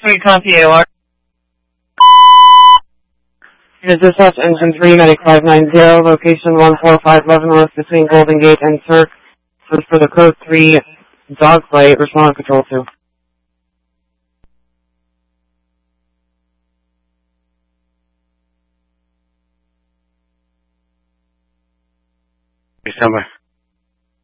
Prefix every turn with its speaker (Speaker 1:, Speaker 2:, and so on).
Speaker 1: 3 copy AOR.
Speaker 2: Dispatch Engine 3, Medic 590, location 145 Leavenworth between Golden Gate and Turk. For the code 3 dogfight, respond to control 2.
Speaker 3: Stand by.